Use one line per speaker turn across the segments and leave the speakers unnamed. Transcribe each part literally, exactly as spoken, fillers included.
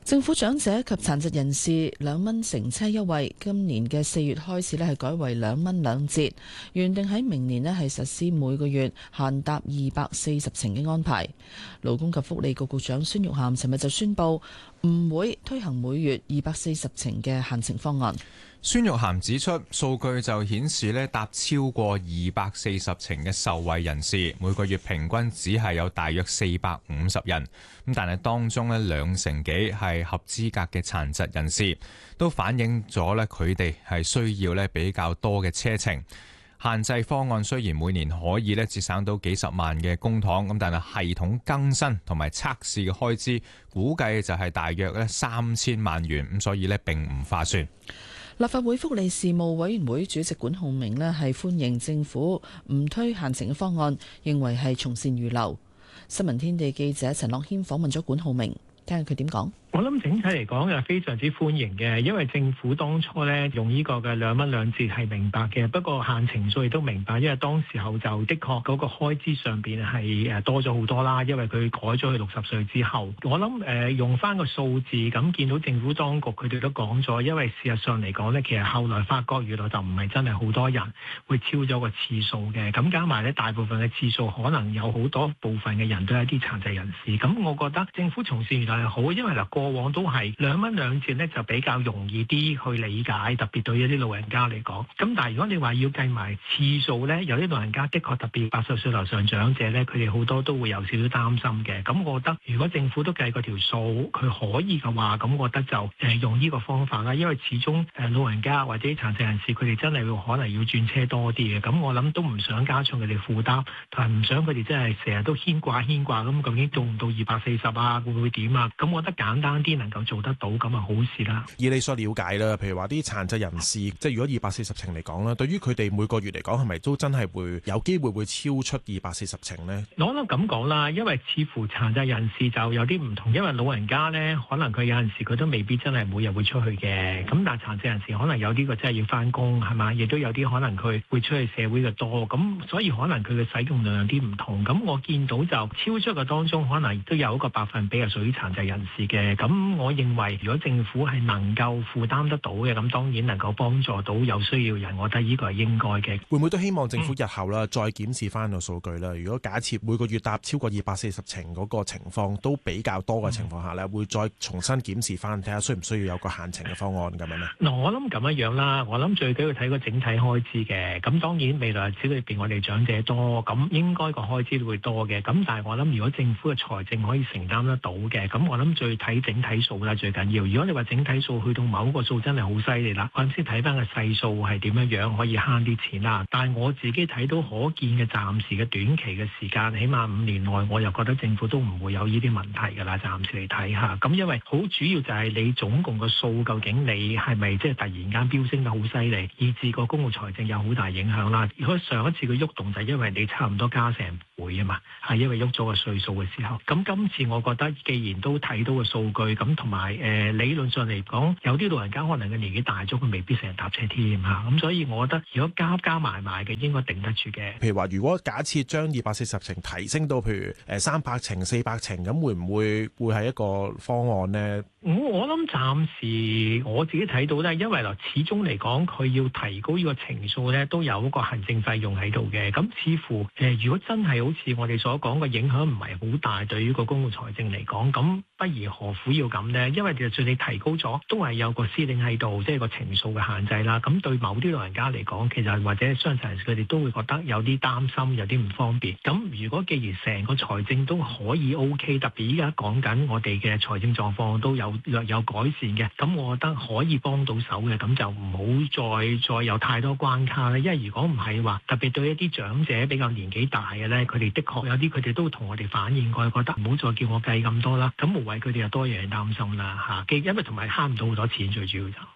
政府長者及殘疾人士兩蚊乘車優惠，今年嘅四月開始咧係改為兩蚊兩折，原定喺明年咧係實施每個月限搭二百四十程嘅安排。勞工及福利局局長孫玉菡尋日就宣布唔會推行每月二百四十程嘅限程方案。
孫玉菡指出，數據就顯示咧搭超過二百四十程嘅受惠人士，每個月平均只係有大約四百五十人。咁但係當中咧兩成幾係合資格嘅殘疾人士，都反映咗咧佢哋係需要咧比較多嘅車程。限制方案雖然每年可以咧節省到幾十萬嘅公帑，咁但係系統更新同埋測試嘅開支，估計就係大約咧三千萬元，咁所以咧並唔划算。
立法會福利事務委員會主席管浩鳴咧係歡迎政府唔推限程嘅方案，認為係從善如流。新聞天地記者陳樂謙訪問咗管浩鳴，聽下佢點講。
我諗整體嚟講係非常之歡迎嘅，因為政府當初咧用呢個嘅兩蚊兩折係明白嘅，不過限程數亦都明白，因為當時候就的確嗰個開支上邊係誒多咗好多啦，因為佢改咗去六十歲之後，我諗誒用翻個數字咁見到政府當局佢哋都講咗，因為事實上嚟講咧，其實後來發覺原來就唔係真係好多人會超咗個次數嘅，咁加埋咧大部分嘅次數可能有好多部分嘅人都係一啲殘疾人士，咁我覺得政府從善如流係好，因為嗱過往都係兩蚊兩折咧就比較容易啲去理解，特別對一啲老人家嚟講。咁但係如果你話要計埋次數咧，有啲老人家的確特別八十歲樓上長者咧，佢哋好多都會有少少擔心嘅。咁我覺得如果政府都計過條數，佢可以嘅話，咁我覺得就誒用呢個方法啦。因為始終誒老人家或者殘疾人士佢哋真係會可能要轉車多啲嘅。咁我諗都唔想加重佢哋負擔，同埋唔想佢哋真係成日都牽掛牽掛咁，究竟做唔到二百四十啊？會唔會點啊？咁我覺得簡單啲能夠做得到咁啊好事啦。
以你所了解啦，譬如話啲殘疾人士，即係如果二百四十程嚟講啦，對於佢哋每個月嚟講，係咪都真係會有機會會超出二百四十程呢？
我諗咁講啦，因為似乎殘疾人士就有啲唔同，因為老人家呢，可能佢有陣時佢都未必真係每日會出去嘅。咁但係殘疾人士可能有啲佢真係要翻工係嘛，亦都有啲可能佢會出去社會嘅多，咁所以可能佢嘅使用量有啲唔同。咁我見到就超出嘅當中，可能都有一個百分比係屬於殘疾人士嘅。咁我認為如果政府係能夠負擔得到嘅，咁當然能夠幫助到有需要人，我覺得呢個係應該嘅。
會唔會都希望政府日後啦，再檢視翻個數據啦？如果假設每個月搭超過二百四十程嗰個情況都比較多嘅情況下咧，嗯、會再重新檢視翻，睇下需唔需要有個限程嘅方案咁樣咧？
嗱，我諗咁樣樣啦，我諗最緊要睇個整體開支嘅。咁當然未來日子裏邊我哋長者多，咁應該個開支都會多嘅。咁但係我諗如果政府嘅財政可以承擔得到嘅，咁我諗最睇整體數啦，最緊要。如果你話整體數去到某個數真係好犀利啦，我先睇翻個細數係點樣樣可以慳啲錢啦。但係我自己睇到可見嘅暫時嘅短期嘅時間，起碼五年內，我又覺得政府都唔會有呢啲問題㗎啦。暫時嚟睇下，咁因為好主要就係你總共個數究竟你係咪即係突然間飆升得好犀利，以致個公共財政有好大影響啦。如果上一次嘅喐動就係因為你差唔多加成倍啊嘛，係因為喐咗個歲數嘅時候。咁今次我覺得既然都睇到個數據，咁同埋誒理論上嚟講，有啲老人家可能嘅年紀大咗，佢未必成日搭車添嚇。咁所以我覺得如果加加埋埋嘅，應該頂得住嘅。
譬如話，如果假設將二百四十程提升到譬如誒三百程、四百程，咁會唔會會係一個方案呢？
我我諗暫時我自己睇到咧，因為嗱始終嚟講，佢要提高呢個程數咧，都有一個行政費用喺度嘅。咁似乎誒、呃，如果真係好似我哋所講嘅影響唔係好大，對於個公共財政嚟講，咁不如何苦要咁呢？因為就算你提高咗，都係有個司令喺度，即係個程數嘅限制啦。咁對某啲老人家嚟講，其實或者傷殘人士佢哋都會覺得有啲擔心，有啲唔方便。咁如果既然成個財政都可以 OK， 特別依家講緊我哋嘅財政狀況都有略有改善嘅，咁我覺得可以幫到手嘅，咁就唔好再再有太多關卡啦。因為如果唔係話，特別對一啲長者比較年紀大嘅咧，佢哋的確有啲佢哋都同我哋反映過，覺得唔好再叫我計咁多啦。咁無謂佢哋又多嘢擔心啦嚇，因為同埋慳唔到好多錢，最主要就。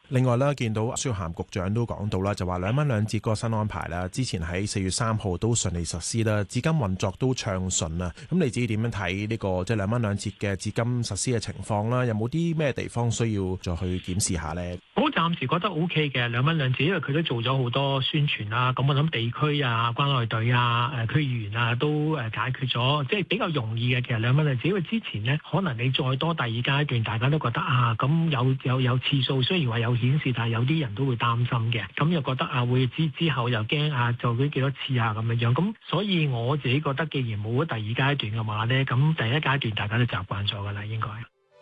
另外咧，見到蕭涵局長都講到啦，就話兩蚊兩折嗰個新安排啦，之前喺四月三號都順利實施啦，至今運作都暢順啊。咁你自己點樣睇呢個即係兩蚊兩折嘅至今實施嘅情況啦？有冇啲咩地方需要再去檢視下呢？
我暫時覺得 O K 嘅兩蚊兩折，因為佢都做咗好多宣傳啦。咁我諗地區啊、關愛隊啊、誒區議員啊都誒解決咗，即係比較容易嘅。其實兩蚊兩折，因為之前呢，可能你再多第二階段，大家都覺得啊，咁有有有次數，雖然話有顯示，但係有啲人都會擔心嘅，咁又覺得啊會之之後又驚啊做咗幾多次啊咁樣樣，咁所以我自己覺得，既然冇咗第二階段嘅話呢，咁第一階段大家都習慣咗噶啦，應該。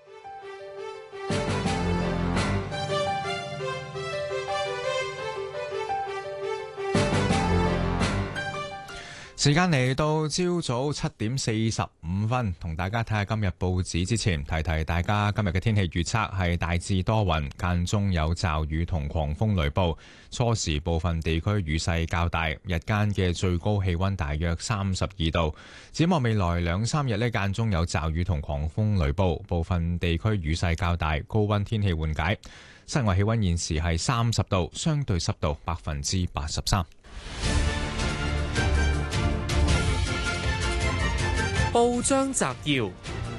時間嚟到朝早七點四十五分，同大家睇下今日報紙之前，提提大家今日嘅天氣預測係大致多雲，間中有驟雨同狂風雷暴，初時部分地區雨勢較大，日間嘅最高氣溫大約三十二度。展望未來兩三日呢，間中有驟雨同狂風雷暴，部分地區雨勢較大，高溫天氣緩解。室外氣溫現時係三十度，相對濕度百分之八十三。
報章摘要：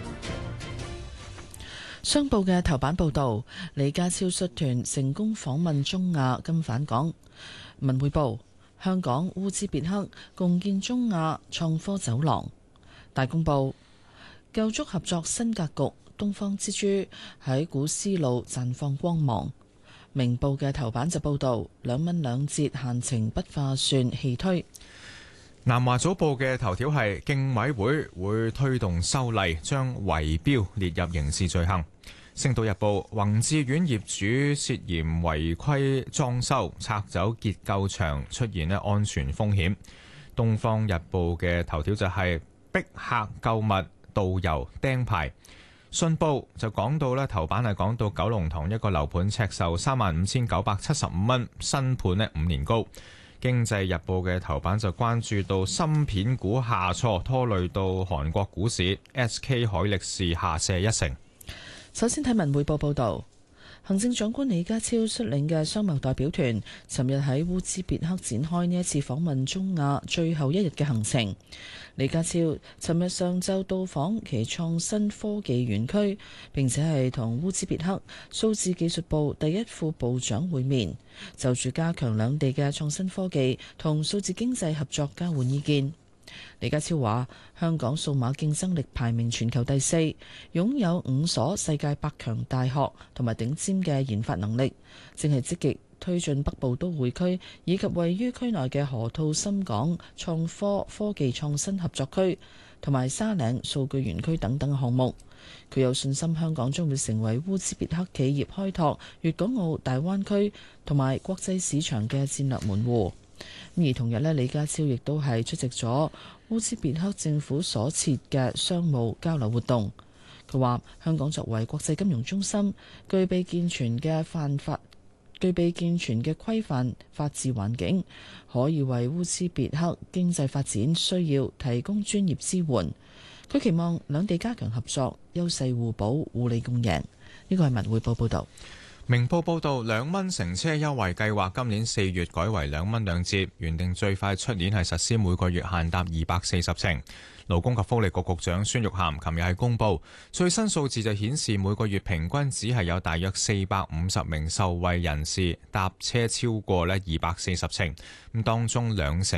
商報嘅頭版報道，李家超率團成功訪問中亞，今返港。文匯報：香港烏茲別克共建中亞創科走廊。大公報：構築合作新格局，東方之珠喺古絲路綻放光芒。明報嘅頭版就報道，兩蚊兩折限程不劃算棄推。
南華早報嘅頭條係競委會會推動修例，將圍標列入刑事罪行。星島日報：宏志苑業主涉嫌違規裝修，拆走結構牆，出現咧安全風險。東方日報嘅頭條就係逼客購物，導遊釘牌。信報就講到咧，頭版係講到九龍塘一個樓盤尺售三萬五千九百七十五蚊，新盤咧五年高。經濟日報嘅頭版就關注到芯片股下挫，拖累到韓國股市 ，S K 海力士下瀉一成。
首先睇文匯報報道，行政長官李家超率領嘅商貿代表團，尋日喺烏茲別克展開呢一次訪問中亞最後一日嘅行程。李家超尋日上晝到訪其創新科技園區，並且係同烏茲別克數字技術部第一副部長會面，就住加強兩地嘅創新科技同數字經濟合作交換意見。李家超話：香港數碼競爭力排名全球第四，擁有五所世界百強大學同埋頂尖嘅研發能力，正係積極推進北部都會區以及位於區內嘅河套深港創科科技創新合作區同埋沙嶺數據園區等等嘅項目。佢有信心香港將會成為烏茲別克企業開拓粵港澳大灣區同埋國際市場嘅戰略門戶。而同日呢，李家超亦都係出席咗烏茲別克政府所設嘅商務交流活動。佢話：香港作為國際金融中心，具備健全嘅範法，具備健全嘅規範法治環境，可以為烏茲別克經濟發展需要提供專業支援。佢期望兩地加強合作，優勢互補，互利共贏。呢個係文匯報報導。
明報報道，兩蚊乘車優惠計劃今年四月改為兩蚊兩折，原定最快出年係實施每個月限搭二百四十程。勞工及福利局局長孫玉菡琴日係公布最新數字，就顯示每個月平均只係有大約四百五十名受惠人士搭車超過咧二百四十程，咁當中兩成